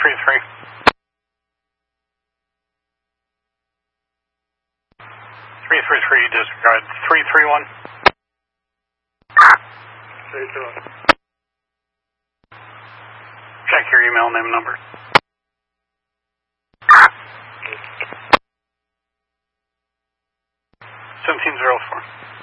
333. 333, disregard. 331. 331. Check your email name number. 1704.